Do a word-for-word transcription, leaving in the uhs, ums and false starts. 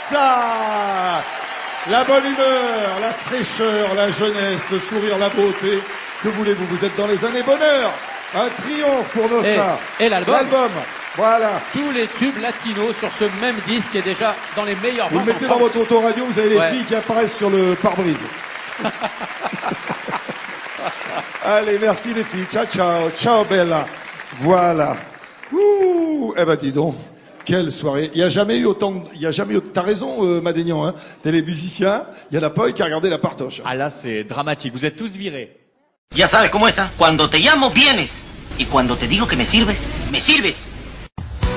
ça. La bonne humeur, la fraîcheur, la jeunesse, le sourire, la beauté. Que voulez-vous? Vous êtes dans les années bonheur. Un triomphe pour Nossa. Et, et l'album. L'album. Voilà. Tous les tubes latinos sur ce même disque est déjà dans les meilleurs Vous ventes le mettez en dans France. votre autoradio, vous avez les Ouais. filles qui apparaissent sur le pare-brise. Allez, merci les filles. Ciao, ciao. Ciao, Bella. Voilà. Ouh. Eh ben, dis donc. Quelle soirée. Il y a jamais eu autant de... Il y a jamais eu... T'as raison, euh, Madénian, hein. T'es les musiciens. Il y a la poille qui a regardé la partoche. Ah là, c'est dramatique. Vous êtes tous virés. Ya sabes cómo es, ¿ah? Cuando te llamo, vienes. Y cuando te digo que me sirves, me sirves.